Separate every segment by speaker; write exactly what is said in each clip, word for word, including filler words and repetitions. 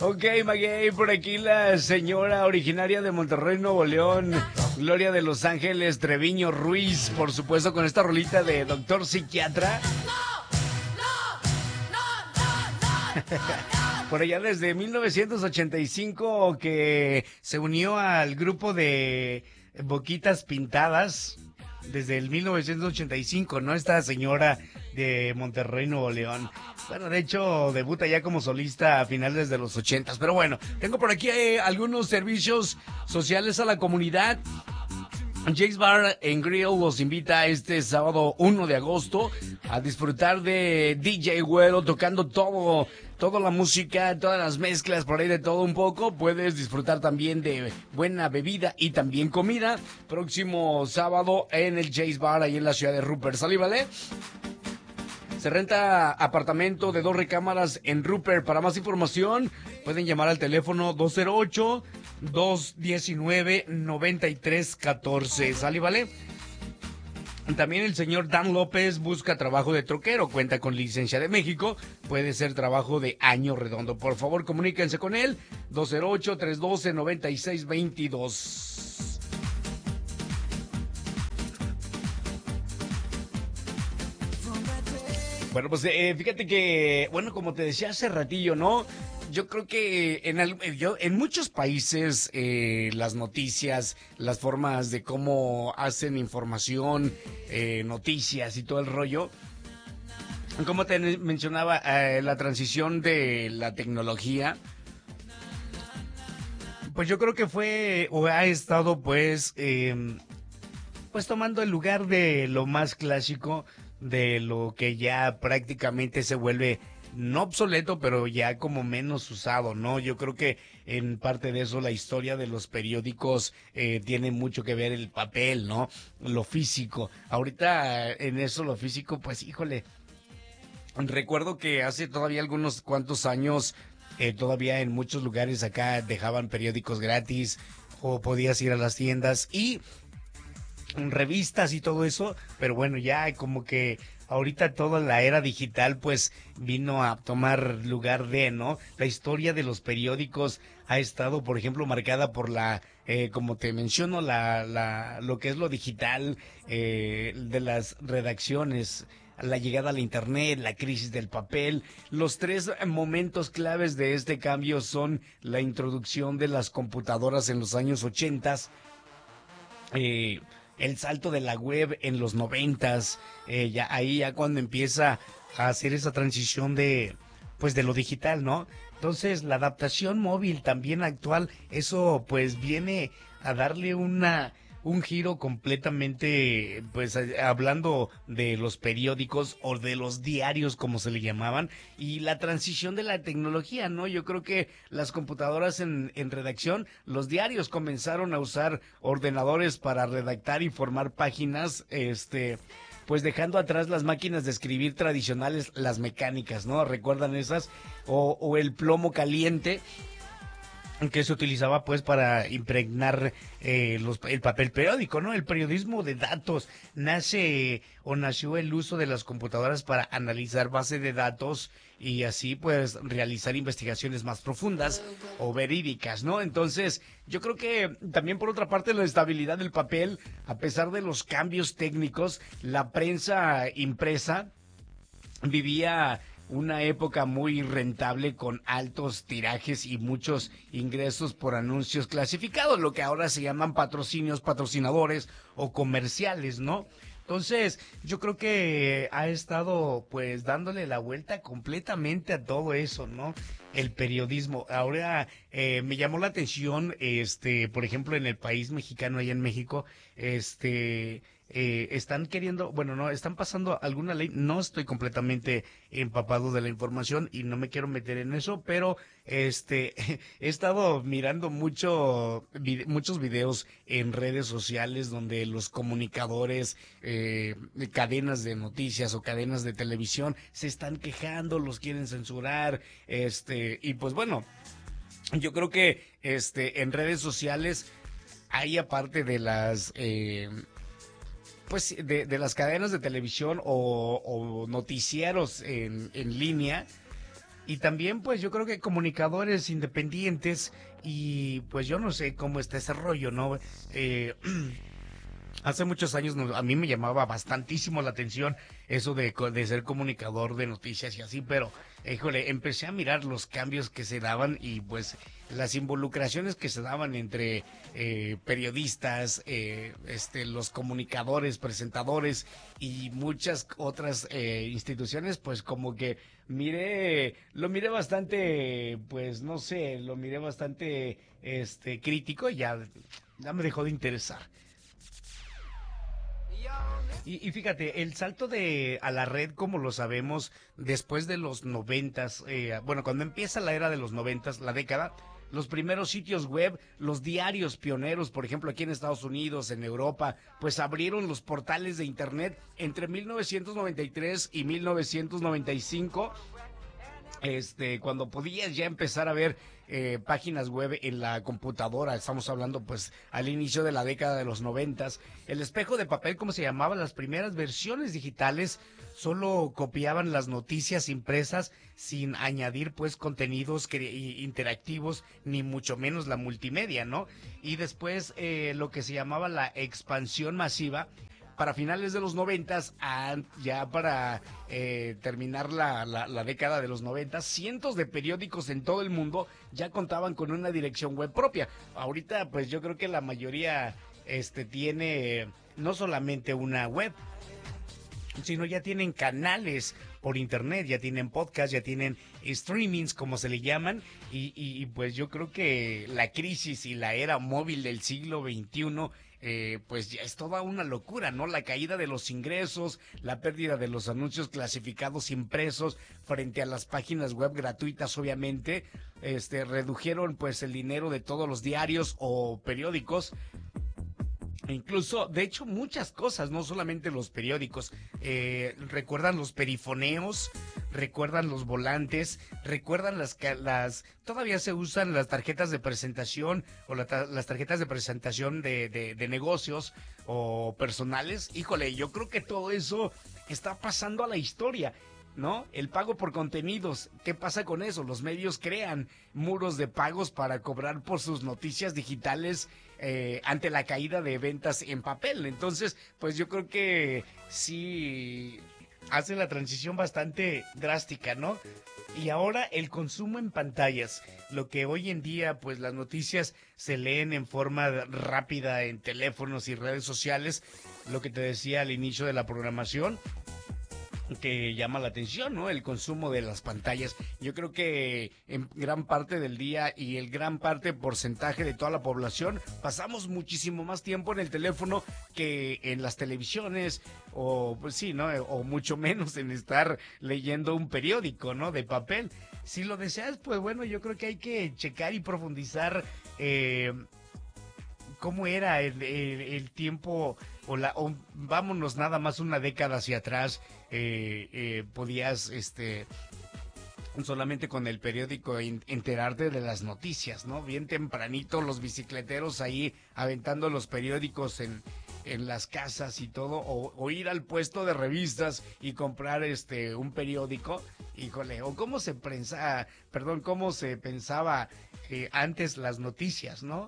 Speaker 1: Ok, Maguey, por aquí la señora originaria de Monterrey, Nuevo León, Gloria de Los Ángeles, Treviño Ruiz, por supuesto, con esta rolita de Doctor Psiquiatra. Por allá desde mil novecientos ochenta y cinco que se unió al grupo de Boquitas Pintadas. Desde el mil novecientos ochenta y cinco, ¿no? Esta señora de Monterrey, Nuevo León. Bueno, de hecho, debuta ya como solista a finales de los ochentas. Pero bueno, tengo por aquí eh, algunos servicios sociales a la comunidad. Jake's Bar and Grill los invita este sábado uno de agosto a disfrutar de D J Güero tocando todo, toda la música, todas las mezclas, por ahí de todo un poco. Puedes disfrutar también de buena bebida y también comida. Próximo sábado en el Jake's Bar, ahí en la ciudad de Rupert. ¿Sale, vale? Se renta apartamento de dos recámaras en Rupert. Para más información, pueden llamar al teléfono dos cero ocho, dos uno nueve, nueve tres uno cuatro. ¿Sale, vale? También el señor Dan López busca trabajo de troquero. Cuenta con licencia de México. Puede ser trabajo de año redondo. Por favor, comuníquense con él. dos cero ocho, tres uno dos, nueve seis dos dos. Bueno, pues eh, fíjate que, bueno, como te decía hace ratillo, ¿no? Yo creo que en, el, yo, en muchos países eh, las noticias, las formas de cómo hacen información, eh, noticias y todo el rollo, como te mencionaba, eh, la transición de la tecnología, pues yo creo que fue o ha estado pues, eh, pues tomando el lugar de lo más clásico, de lo que ya prácticamente se vuelve no obsoleto, pero ya como menos usado, ¿no? Yo creo que en parte de eso la historia de los periódicos eh, tiene mucho que ver el papel, ¿no? Lo físico. Ahorita en eso lo físico, pues híjole, recuerdo que hace todavía algunos cuantos años, eh, todavía en muchos lugares acá dejaban periódicos gratis o podías ir a las tiendas y revistas y todo eso, pero bueno, ya como que ahorita toda la era digital pues vino a tomar lugar de, ¿no? La historia de los periódicos ha estado, por ejemplo, marcada por la, eh, como te menciono, la, la, lo que es lo digital, eh, de las redacciones, la llegada al internet, la crisis del papel. Los tres momentos claves de este cambio son la introducción de las computadoras en los años ochentas, eh, el salto de la web en los noventas, eh, ya ahí ya cuando empieza a hacer esa transición de, pues de lo digital, ¿no? Entonces la adaptación móvil también actual, eso pues viene a darle una un giro completamente, pues a- hablando de los periódicos o de los diarios como se le llamaban, y la transición de la tecnología, ¿no? Yo creo que las computadoras en, en redacción, los diarios comenzaron a usar ordenadores para redactar y formar páginas, este, pues dejando atrás las máquinas de escribir tradicionales, las mecánicas, ¿no? ¿Recuerdan esas? O, o el plomo caliente que se utilizaba pues para impregnar eh, los, el papel periódico, ¿no? El periodismo de datos nace o nació el uso de las computadoras para analizar base de datos y así pues realizar investigaciones más profundas o verídicas, ¿no? Entonces yo creo que también por otra parte la estabilidad del papel, a pesar de los cambios técnicos, la prensa impresa vivía una época muy rentable con altos tirajes y muchos ingresos por anuncios clasificados, lo que ahora se llaman patrocinios, patrocinadores o comerciales, ¿no? Entonces, yo creo que ha estado pues dándole la vuelta completamente a todo eso, ¿no? El periodismo. Ahora eh, me llamó la atención, este, por ejemplo, en el país mexicano, allá en México, este, eh, están queriendo, bueno, no, están pasando alguna ley, no estoy completamente empapado de la información y no me quiero meter en eso, pero este, he estado mirando mucho, vide- muchos videos en redes sociales donde los comunicadores, eh, de cadenas de noticias o cadenas de televisión se están quejando, los quieren censurar, este, y pues bueno, yo creo que este, en redes sociales hay aparte de las, eh, pues de, de las cadenas de televisión o, o noticieros en, en línea, Y también, pues yo creo que comunicadores independientes y pues yo no sé cómo está ese rollo, ¿no? Eh, Hace muchos años no- a mí me llamaba bastantísimo la atención eso de, co- de ser comunicador de noticias y así, pero, híjole, empecé a mirar los cambios que se daban y pues las involucraciones que se daban entre eh, periodistas, eh, este, los comunicadores, presentadores y muchas otras eh, instituciones, pues como que miré, lo miré bastante, pues no sé, lo miré bastante este, crítico y ya, ya me dejó de interesar. Y, y fíjate, el salto de a la red, como lo sabemos, después de los noventas, eh, bueno, cuando empieza la era de los noventas, la década, los primeros sitios web, los diarios pioneros, por ejemplo, aquí en Estados Unidos, en Europa, pues abrieron los portales de internet entre mil novecientos noventa y tres y mil novecientos noventa y cinco, este, cuando podías ya empezar a ver eh, páginas web en la computadora, estamos hablando pues al inicio de la década de los noventas, el espejo de papel, como se llamaba, las primeras versiones digitales solo copiaban las noticias impresas sin añadir pues contenidos cre- interactivos ni mucho menos la multimedia, ¿no? Y después eh, lo que se llamaba la expansión masiva para finales de los noventas, ya para eh, terminar la, la, la, década de los noventas, cientos de periódicos en todo el mundo ya contaban con una dirección web propia. Ahorita, pues yo creo que la mayoría este, tiene no solamente una web, sino ya tienen canales por internet, ya tienen podcast, ya tienen streamings, como se le llaman, y, y, y pues yo creo que la crisis y la era móvil del siglo veintiuno, eh, pues ya es toda una locura, ¿no? La caída de los ingresos, la pérdida de los anuncios clasificados impresos frente a las páginas web gratuitas, obviamente, este, redujeron pues el dinero de todos los diarios o periódicos. Incluso, de hecho, muchas cosas, no solamente los periódicos. Eh, recuerdan los perifoneos, recuerdan los volantes, recuerdan las, las... Todavía se usan las tarjetas de presentación o la, las tarjetas de presentación de, de, de negocios o personales. Híjole, yo creo que todo eso está pasando a la historia. ¿No? El pago por contenidos. ¿Qué pasa con eso? Los medios crean muros de pagos para cobrar por sus noticias digitales eh, ante la caída de ventas en papel. Entonces, pues yo creo que sí hace la transición bastante drástica, ¿no? Y ahora el consumo en pantallas, lo que hoy en día pues las noticias se leen en forma rápida en teléfonos y redes sociales, lo que te decía al inicio de la programación, que llama la atención, ¿no? El consumo de las pantallas. Yo creo que en gran parte del día y el gran parte porcentaje de toda la población pasamos muchísimo más tiempo en el teléfono que en las televisiones o pues sí, ¿no? O mucho menos en estar leyendo un periódico, ¿no? De papel. Si lo deseas, pues bueno, yo creo que hay que checar y profundizar eh, cómo era el, el, el tiempo o, la, o vámonos nada más una década hacia atrás, eh, eh, podías este solamente con el periódico enterarte de las noticias, ¿no? Bien tempranito los bicicleteros ahí aventando los periódicos en, en las casas y todo, o, o ir al puesto de revistas y comprar este un periódico, híjole, o cómo se prensa, perdón, cómo se pensaba eh, antes las noticias, ¿no?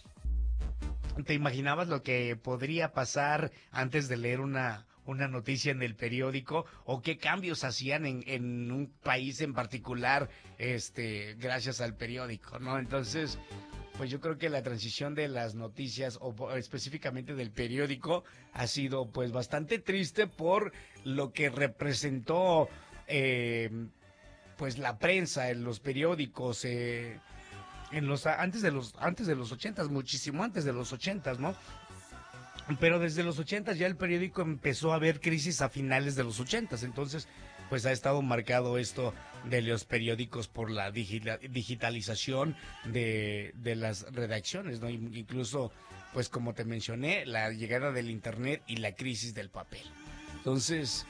Speaker 1: ¿Te imaginabas lo que podría pasar antes de leer una, una noticia en el periódico? ¿O qué cambios hacían en, en un país en particular este, gracias al periódico, ¿no? Entonces, pues yo creo que la transición de las noticias, o específicamente del periódico, ha sido pues bastante triste por lo que representó eh, pues la prensa en los periódicos, eh, en los antes de los antes de los ochentas, muchísimo antes de los ochentas, ¿no? Pero desde los ochentas ya el periódico empezó a ver crisis a finales de los ochentas, entonces pues ha estado marcado esto de los periódicos por la digila, digitalización de, de las redacciones, ¿no? Incluso pues como te mencioné, la llegada del internet y la crisis del papel. Entonces,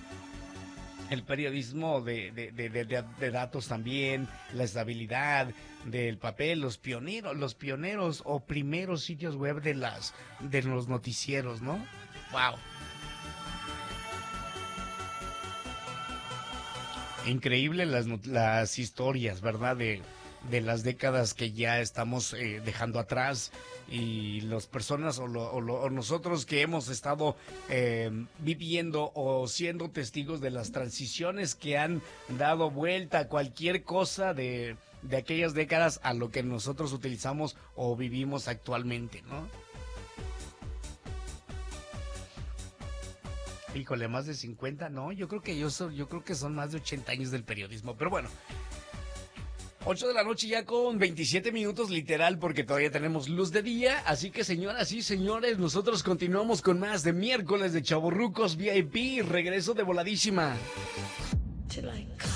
Speaker 1: el periodismo de, de, de, de, de datos también, la estabilidad del papel, los pioneros, los pioneros o primeros sitios web de las de los noticieros, ¿no? Wow. Increíble las, not- las historias, ¿verdad? De, de las décadas que ya estamos eh, dejando atrás y las personas o, lo- o lo- o nosotros que hemos estado eh, viviendo o siendo testigos de las transiciones que han dado vuelta a cualquier cosa de, de aquellas décadas a lo que nosotros utilizamos o vivimos actualmente, ¿no? Híjole, más de cincuenta, no, yo creo que yo, so- yo creo que son más de ochenta años del periodismo, pero bueno, ocho de la noche ya con veintisiete minutos literal porque todavía tenemos luz de día, así que señoras y señores, nosotros continuamos con más de miércoles de Chavorrucos V I P, regreso de voladísima.
Speaker 2: Till I come.